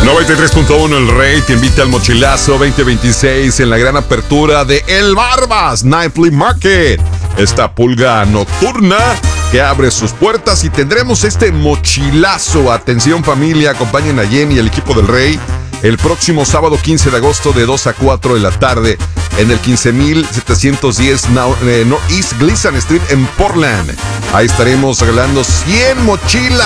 93.1 El Rey te invita al Mochilazo 2026 en la gran apertura de El Barbas Nightly Market. Esta pulga nocturna que abre sus puertas y tendremos este mochilazo. Atención familia, acompañen a Jenny y el equipo del Rey el próximo sábado 15 de agosto de 2 a 4 de la tarde en el 15710 Northeast Gleason Street en Portland. Ahí estaremos regalando 100 mochilas.